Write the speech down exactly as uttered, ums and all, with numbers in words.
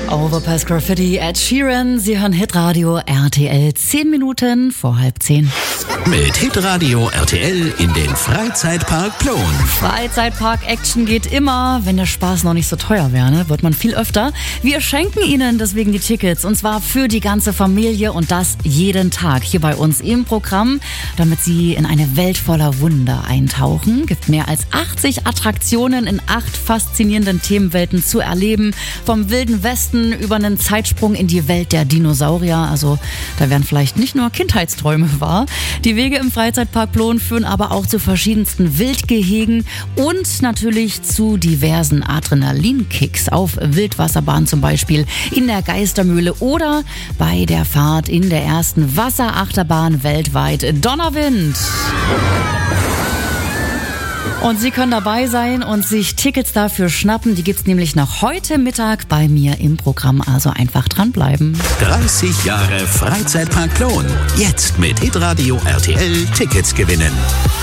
Overpass Graffiti, Ed Sheeran. Sie hören Hitradio R T L, zehn Minuten vor halb zehn. Mit Hitradio R T L in den Freizeitpark Plon. Freizeitpark-Action geht immer. Wenn der Spaß noch nicht so teuer wäre, ne, wird man viel öfter. Wir schenken Ihnen deswegen die Tickets, und zwar für die ganze Familie, und das jeden Tag hier bei uns im Programm, damit Sie in eine Welt voller Wunder eintauchen. Gibt mehr als achtzig Attraktionen in acht faszinierenden Themenwelten zu erleben. Vom Wilden Westen über einen Zeitsprung in die Welt der Dinosaurier. Also da werden vielleicht nicht nur Kindheitsträume wahr. Die Wege im Freizeitpark Plon führen aber auch zu verschiedensten Wildgehegen und natürlich zu diversen Adrenalinkicks auf Wildwasserbahn, zum Beispiel in der Geistermühle oder bei der Fahrt in der ersten Wasserachterbahn weltweit, Donnerwind. Und Sie können dabei sein und sich Tickets dafür schnappen. Die gibt's nämlich noch heute Mittag bei mir im Programm. Also einfach dranbleiben. dreißig Jahre Freizeitpark Plon. Jetzt mit Hitradio R T L Tickets gewinnen.